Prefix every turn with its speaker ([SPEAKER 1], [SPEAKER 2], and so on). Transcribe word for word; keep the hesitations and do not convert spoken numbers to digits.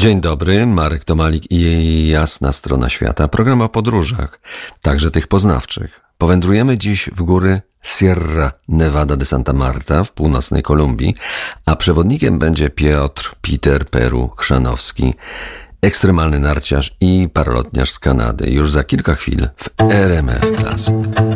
[SPEAKER 1] Dzień dobry, Marek Tomalik i Jasna Strona Świata. Program o podróżach, także tych poznawczych. Powędrujemy dziś w góry Sierra Nevada de Santa Marta w północnej Kolumbii, a przewodnikiem będzie Piotr Peter Peru Chrzanowski, ekstremalny narciarz i paralotniarz z Kanady. Już za kilka chwil w R M F Classic.